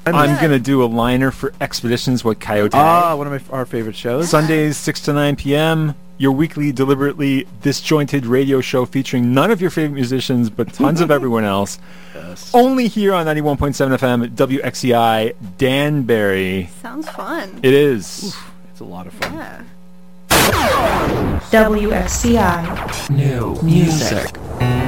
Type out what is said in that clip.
I'm going to do a liner for Expeditions with Coyote. One of our favorite shows. Sundays, 6 to 9 p.m., your weekly, deliberately disjointed radio show featuring none of your favorite musicians, but tons of everyone else. Yes. Only here on 91.7 FM, WXCI, Danbury. Sounds fun. It is. Oof, it's a lot of fun. Yeah. WXCI. New music.